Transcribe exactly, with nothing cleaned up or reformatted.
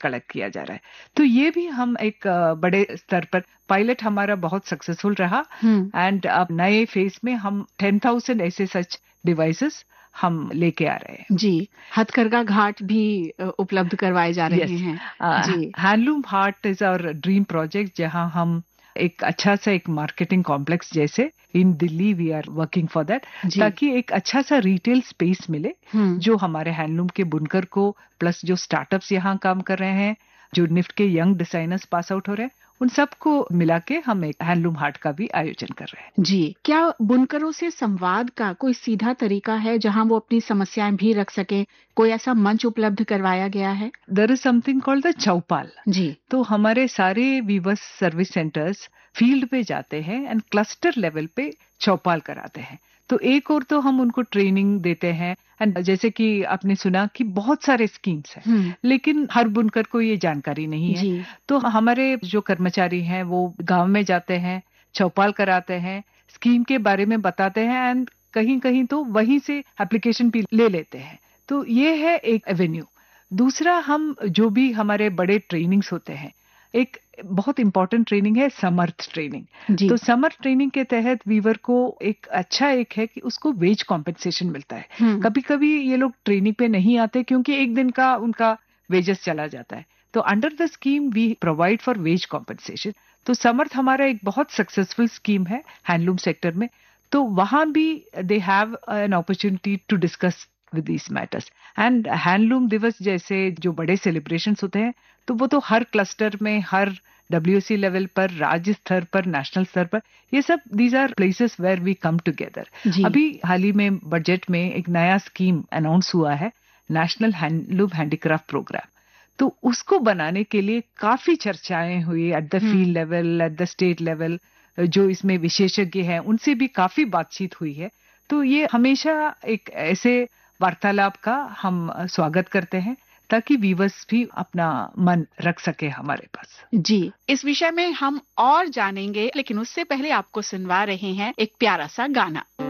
Collect किया जा रहा है। तो ये भी हम एक बड़े स्तर पर पायलट हमारा बहुत सक्सेसफुल रहा एंड अब नए फेज में हम टेन थाउजेंड ऐसे सच डिवाइसेस हम लेके आ रहे हैं। जी, हथकरघा घाट भी उपलब्ध करवाए जा रहे yes. हैं। uh, ji, handloom heart is our dream project, जहां हम एक अच्छा सा एक मार्केटिंग कॉम्प्लेक्स जैसे इन Delhi we are working for that, ताकि एक अच्छा सा रिटेल स्पेस मिले जो हमारे हैंडलूम के बुनकर को प्लस जो स्टार्टअप्स यहाँ काम कर रहे हैं, जो निफ्ट के यंग डिजाइनर्स पास आउट हो रहे हैं, उन सबको मिला के हम एक हैंडलूम हाट का भी आयोजन कर रहे हैं। जी, क्या बुनकरों से संवाद का कोई सीधा तरीका है जहां वो अपनी समस्याएं भी रख सके? कोई ऐसा मंच उपलब्ध करवाया गया है? There is something called the चौपाल। जी, तो हमारे सारे वीवर्स सर्विस सेंटर्स फील्ड पे जाते हैं एंड क्लस्टर लेवल पे चौपाल कराते हैं। तो एक और तो हम उनको ट्रेनिंग देते हैं एंड जैसे कि आपने सुना कि बहुत सारे स्कीम्स हैं, लेकिन हर बुनकर को ये जानकारी नहीं है। तो हमारे जो कर्मचारी हैं वो गांव में जाते हैं, चौपाल कराते हैं, स्कीम के बारे में बताते हैं एंड कहीं कहीं तो वहीं से एप्लीकेशन भी ले लेते हैं। तो ये है एक एवेन्यू। दूसरा, हम जो भी हमारे बड़े ट्रेनिंग्स होते हैं, एक बहुत इंपॉर्टेंट ट्रेनिंग है समर्थ ट्रेनिंग। तो समर्थ ट्रेनिंग के तहत वीवर को एक अच्छा एक है कि उसको वेज कॉम्पेंसेशन मिलता है। कभी कभी ये लोग ट्रेनिंग पे नहीं आते क्योंकि एक दिन का उनका वेजेस चला जाता है। तो under the scheme we provide for veg compensation. तो समर्थ हमारा एक बहुत सक्सेसफुल स्कीम है हैंडलूम सेक्टर में। तो वहां भी they have an opportunity to discuss with these matters. And handloom दिवस जैसे जो बड़े सेलिब्रेशंस होते हैं, तो वो तो हर क्लस्टर में, हर डब्ल्यूसी लेवल पर, राज्य स्तर पर, नेशनल स्तर पर, ये सब these are places where we come together. अभी हाल ही में बजट में एक नया स्कीम अनाउंस हुआ है, नेशनल हैंडलूम हैंडीक्राफ्ट प्रोग्राम। तो उसको बनाने के लिए काफी चर्चाएं हुई at the field level, at the state level. जो इसमें विशेषज्ञ हैं उनसे भी काफी बातचीत हुई है। तो ये हमेशा एक ऐसे वार्तालाप का हम स्वागत करते हैं ताकि व्यूअर्स भी अपना मन रख सके हमारे पास। जी, इस विषय में हम और जानेंगे, लेकिन उससे पहले आपको सुनवा रहे हैं एक प्यारा सा गाना।